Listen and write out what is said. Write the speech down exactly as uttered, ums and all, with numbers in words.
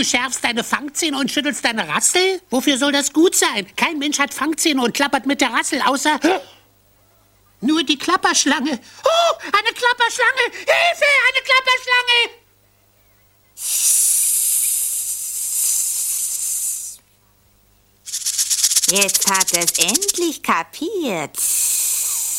Du schärfst deine Fangzähne und schüttelst deine Rassel? Wofür soll das gut sein? Kein Mensch hat Fangzähne und klappert mit der Rassel, außer nur die Klapperschlange. Oh, eine Klapperschlange! Hilfe, eine Klapperschlange! Jetzt hat er es endlich kapiert.